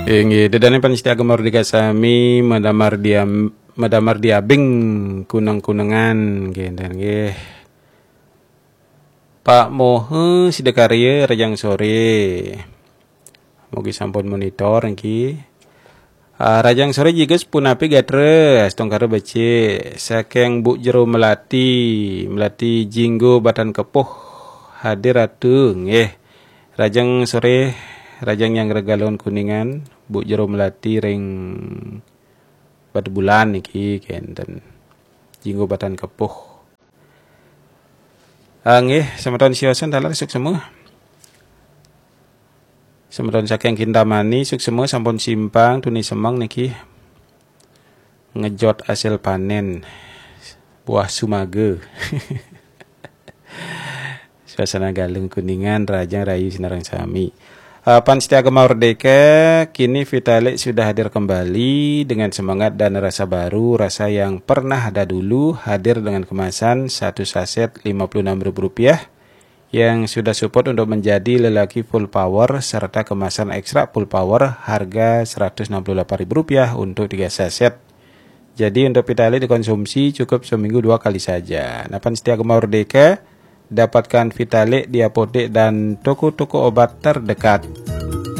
Ingi dedane panitia agama merdeka sami madamar diabing kunang-kunangan gendang nggih. Pak Mohe sidakarya rajang sore. Mugi sampun monitor nggih. Rajang sore jiges punapi gatres tong karo bece saking Bu Jero melati jinggo batan kepuh hadir atuh nggih. Rajang sore rajang yang regalon kuningan Bu Jero melati ring batu bulan niki kenten jinggo batan kepuh. Nggih semeton siosan dalar suk semua. Semeton saking kintamani suk semua sampun simpang tuni semang niki ngejot hasil panen buah sumage. Suasana galung kuningan rajang rayu sinarang sami. Panitia Agama Merdeka kini Vitalik sudah hadir kembali dengan semangat dan rasa baru, rasa yang pernah ada dulu, hadir dengan kemasan 1 saset Rp56.000 yang sudah support untuk menjadi lelaki full power serta kemasan ekstra full power harga Rp168.000 untuk 3 saset. Jadi untuk Vitalik dikonsumsi cukup seminggu 2 kali saja. Nah, Panitia Agama Merdeka dapatkan Vitalik di apotek dan toko-toko obat terdekat.